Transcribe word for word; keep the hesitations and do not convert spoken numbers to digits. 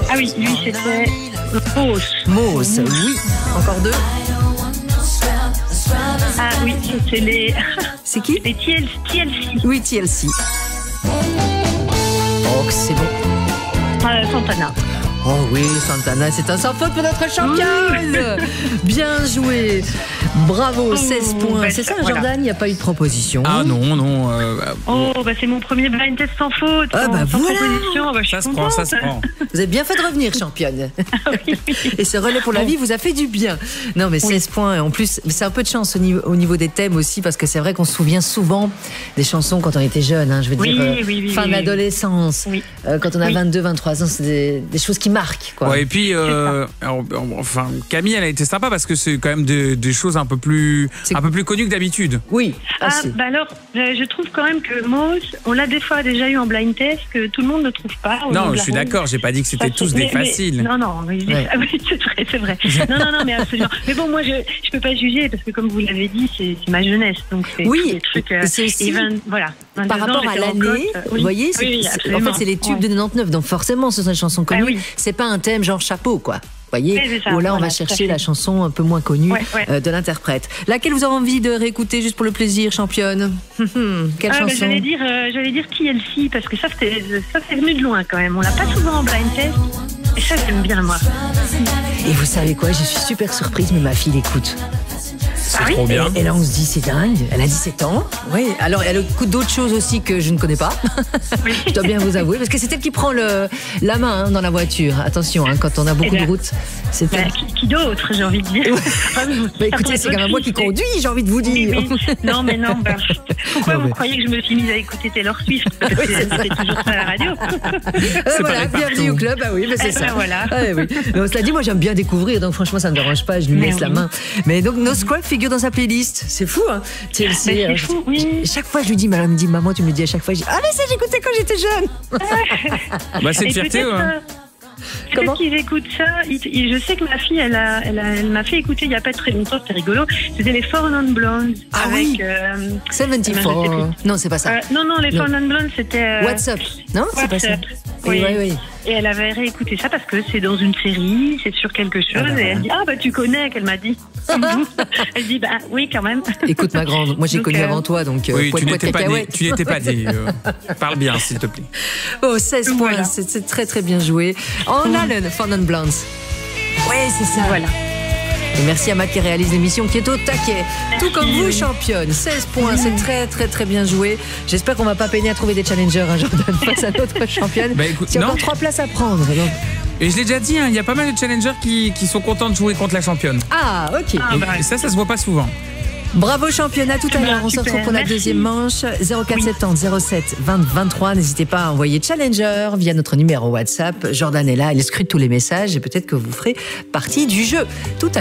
Ah oui, lui c'était Mose. Mose, oui. Encore deux. Ah oui, c'est les... C'est qui? Les T L C. Oui, T L C. Oh, c'est bon. Euh, Santana. Oh oui, Santana, c'est un sans faute pour notre championne. Bien joué. Bravo, seize points. bah, C'est ça, voilà. Jordan, il n'y a pas eu de proposition. Ah non, non. Euh, Oh, bah c'est mon premier blind test sans faute. Ah, sans, bah, sans voilà. proposition. Bah, je suis ça se prend, ça se contente. prend. Vous avez bien fait de revenir, championne. Ah oui, oui. Et ce relais pour la vie vous a fait du bien. Non, mais seize points. Et en plus, c'est un peu de chance au niveau, au niveau des thèmes aussi, parce que c'est vrai qu'on se souvient souvent des chansons quand on était jeune. Hein, je veux Oui, dire, euh, oui, oui, fin oui, d'adolescence. oui. Euh, quand on a Oui. vingt-deux, vingt-trois ans, c'est des, des choses qui marquent. Quoi. Ouais, et puis, euh, alors, enfin, Camille, elle a été sympa parce que c'est quand même des, des choses un peu plus, C'est- un peu plus connues que d'habitude. Oui. Ah, assez. bah alors, euh, je trouve quand même que Mose, on l'a des fois déjà eu en blind test, que tout le monde ne trouve pas. au Non, nom de je la suis ronde. d'accord, j'ai pas dit que c'était Ça, tous c'est- des mais- mais- faciles. non, non, mais, Ouais. ah oui, c'est vrai, c'est vrai. Non, non, non, mais absolument. Mais bon, moi, je je peux pas juger parce que comme vous l'avez dit, c'est c'est ma jeunesse, donc c'est Oui, des trucs. et c'est aussi et vingt, voilà. vingt-deux Par ans, rapport à j'étais en l'année, cote, euh, vous oui. voyez, c'est- Oui, oui, c'est- en absolument. fait, c'est les tubes Ouais. de quatre-vingt-dix-neuf, donc forcément, ce sont des chansons connues. Ah oui. C'est pas un thème genre chapeau, quoi. Vous voyez, Oui, c'est ça, où là, on voilà, va tout à chercher fait. la chanson un peu moins connue Ouais, ouais. euh, de l'interprète. Laquelle vous avez envie de réécouter juste pour le plaisir, championne? Hum, Quelle Ah, bah, chanson? j'allais dire, euh, j'allais dire T L C parce que ça, c'était, ça, c'est venu de loin quand même. On l'a pas souvent en blind test. Et ça, j'aime bien moi. Et vous savez quoi? Je suis super surprise, mais ma fille l'écoute. C'est oui trop bien. Et là, on se dit, c'est dingue. Elle a dix-sept ans. Oui. Alors, elle écoute d'autres choses aussi que je ne connais pas. Oui. Je dois bien vous avouer. Parce que c'est elle qui prend le, la main hein, dans la voiture. Attention, hein, quand on a beaucoup Eh bien, de route. C'est Bah, elle. qui, qui d'autre, j'ai envie de dire. Ah, mais vous- Bah, ça écoutez, pourrait c'est être quand même moi qui triste, conduis, j'ai envie de vous Oui, dire. oui. Non, mais non. Bah, pourquoi Non, vous mais- croyez que je me suis mise à écouter Taylor Swift? Parce que c'est c'est toujours ça à la radio. Euh, voilà, pareil bienvenue partout. au club. Ah oui, mais c'est Eh ça. ben voilà. Ah oui. Mais cela dit, moi j'aime bien découvrir, donc franchement ça ne me dérange pas, je lui Mais laisse la oui. main. Mais donc No Scrub figure dans sa playlist. C'est fou, hein. T L C, Mais c'est euh, fou, oui. Chaque fois je lui dis, elle me dit, maman, tu me le dis à chaque fois, je dis, ah mais ça j'écoutais quand j'étais jeune. Bah, c'est une Et fierté. peut-être, Ouais. euh, Comment Peut-être qu'ils écoutent ça. Ils- ils- je sais que ma fille, elle, a, elle, a- elle m'a fait écouter il n'y a pas très longtemps, c'était rigolo. C'était les Four Non Blondes. Ah avec, oui. euh, soixante-quatre. Non, c'est pas ça. euh, non, non, les Non. Four Non Blondes, c'était. euh, What's up? Non, c'est pas ça. WhatsApp. Oui, Oui. oui, oui. Et elle avait réécouté ça parce que c'est dans une série, c'est sur quelque chose. Ah bah et voilà. elle dit, ah bah tu connais, qu'elle m'a dit. Elle dit, bah oui, quand même. Écoute ma grande, moi j'ai Donc, connu euh, avant toi, donc euh, Oui, poète, tu poète, n'étais pas né. cacahuète. Tu n'étais pas né. euh, Parle bien, s'il te plaît. Oh, seize points, Voilà. c'est c'est très très bien joué. On a le Four Non Blondes. Oui, c'est ça. Voilà. Et merci à Matt qui réalise l'émission, qui est au taquet. Tout comme vous, championne. seize points, c'est très très très bien joué. J'espère qu'on va pas peiner à trouver des challengers, hein, Jordan, face à notre championne. Bah, écoute, Il y a non. encore trois places à prendre. donc. Et je l'ai déjà dit, hein, il y a pas mal de challengers qui, qui sont contents de jouer contre la championne. Ah, ok. Ah, Donc, bah, ça, ça se voit pas souvent. Bravo championne, à tout à Eh ben, l'heure. On se super, retrouve pour la merci. deuxième manche. zéro quatre soixante-dix zéro sept vingt vingt-trois. N'hésitez pas à envoyer Challenger via notre numéro WhatsApp. Jordan est là, elle scrute tous les messages et peut-être que vous ferez partie du jeu. Tout à